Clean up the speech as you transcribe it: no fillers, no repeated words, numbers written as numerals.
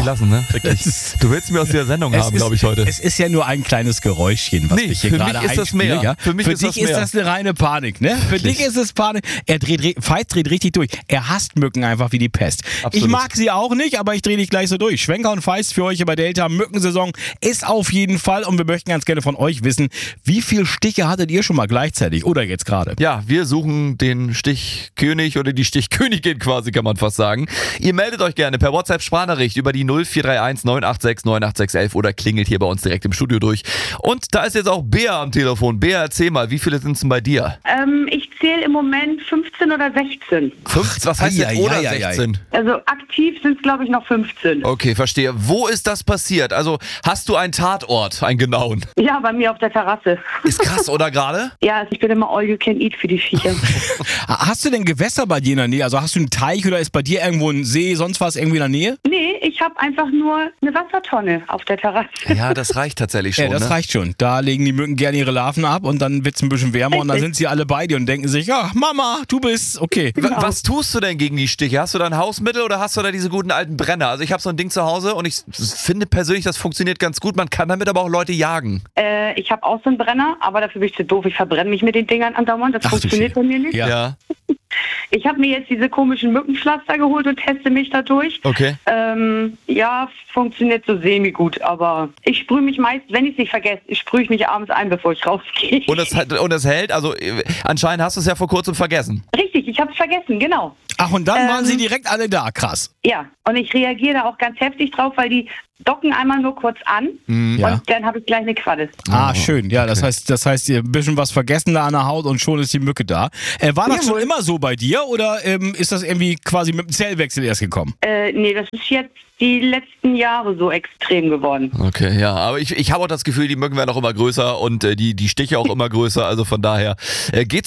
lassen, ne? Wirklich. Du willst mir aus der Sendung haben, glaube ich, heute. Es ist ja nur ein kleines Geräuschchen, was mich hier für gerade mich ist das einspiele. mehr. Ja? Für mich ist das ist mehr. das eine reine Panik, ne? Für dich ist es Panik. Veit dreht richtig durch. Er hasst Mücken einfach wie die Pest. Absolut. Ich mag sie auch nicht, aber ich drehe dich gleich so durch. Schwenker und Feist für euch über Delta. Mückensaison ist auf jeden Fall und wir möchten ganz gerne von euch wissen, wie viele Stiche hattet ihr schon mal gleichzeitig oder jetzt gerade? Ja, wir suchen den Stichkönig oder die Stichkönigin quasi, kann man fast sagen. Ihr meldet euch gerne per WhatsApp-Sprachnachricht über die 0431 986 98611 oder klingelt hier bei uns direkt im Studio durch. Und da ist jetzt auch Bea am Telefon. Bea, erzähl mal, wie viele sind es denn bei dir? Ich zähle im Moment 15 oder 16. 15? Was heißt jetzt oder 16? Also aktiv sind es, glaube ich, noch 15. Okay, verstehe. Wo ist das passiert? Also hast du einen Tatort, einen genauen? Ja, bei mir auf der Terrasse. Ist krass, oder gerade? Ja, also ich bin immer all you can eat für die Viecher. Hast du denn Gewässer bei dir in der Nähe? Also hast du einen Teich oder ist bei dir irgendwo ein See, sonst was irgendwie in der Nähe? Nee, ich habe einfach nur eine Wassertonne auf der Terrasse. Ja, das reicht tatsächlich schon. Ja, das reicht schon. Da legen die Mücken gerne ihre Larven ab und dann wird es ein bisschen wärmer und dann sind sie alle bei dir und denken sich, ja, Mama, du bist okay. Genau. Was tust du denn gegen die Stiche? Hast du da ein Hausmittel oder hast du da diese guten alten Brenner? Also ich habe so ein Ding zu Hause und ich finde persönlich, das funktioniert ganz gut. Man kann damit aber auch Leute jagen. Ich habe auch so einen Brenner, aber dafür bin ich zu doof. Ich verbrenne mich mit den Dingern andauernd. Das funktioniert bei mir nicht. Ja. Ich habe mir jetzt diese komischen Mückenpflaster geholt und teste mich da durch. Okay. Ja, funktioniert so semi-gut, aber ich sprühe mich meist, wenn ich es nicht vergesse, sprühe ich mich abends ein, bevor ich rausgehe. Und das hält? Also anscheinend hast du es ja vor kurzem vergessen. Richtig, ich habe es vergessen, genau. Ach, und dann waren sie direkt alle da, krass. Ja, und ich reagiere da auch ganz heftig drauf, weil die docken einmal nur kurz an Ja. und dann habe ich gleich eine Qualle. Ah, schön. Ja, das heißt, ihr ein bisschen was vergessen da an der Haut und schon ist die Mücke da. War das schon immer so bei dir oder ist das irgendwie quasi mit dem Zellwechsel erst gekommen? Nee, das ist jetzt die letzten Jahre so extrem geworden. Okay, ja, aber ich habe auch das Gefühl, die Mücken werden auch immer größer und die Stiche auch immer größer, also von daher geht's